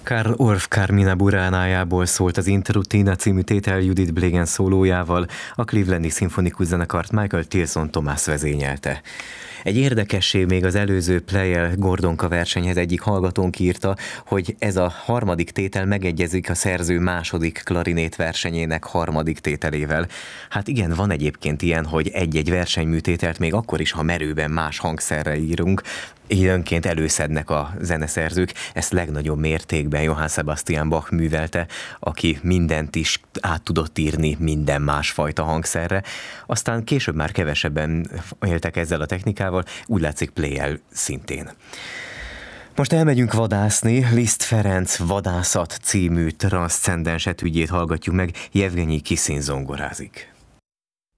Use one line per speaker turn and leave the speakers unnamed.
Karl Orff Carmina Buránájából szólt az Interrutina című tétel Judith Blagan szólójával, a Clevelandi Szimfonikus Zenekart Michael Tilson Thomas vezényelte. Egy érdekesség még az előző Pleyel Gordonka versenyhez egyik hallgatónk írta, hogy ez a harmadik tétel megegyezik a szerző második klarinét versenyének harmadik tételével. Hát igen, van egyébként ilyen, hogy egy-egy versenyműtételt még akkor is, ha merőben más hangszerre írunk, időnként előszednek a zeneszerzők, ezt legnagyobb mértékben Johann Sebastian Bach művelte, aki mindent is át tudott írni minden másfajta hangszerre. Aztán később már kevesebben éltek ezzel a technikával, úgy látszik Pleyel szintén. Most elmegyünk vadászni, Liszt Ferenc Vadászat című transzcendens etüdjét hallgatjuk meg, Jevgenyi Kisin zongorázik.